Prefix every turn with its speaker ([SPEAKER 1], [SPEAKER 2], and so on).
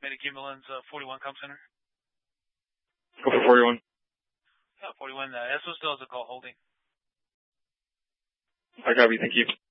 [SPEAKER 1] me to Kimberlin's 41 Comp Center?
[SPEAKER 2] Go for 41.
[SPEAKER 1] 41. Eso still has a call holding.
[SPEAKER 2] I copy. Thank you.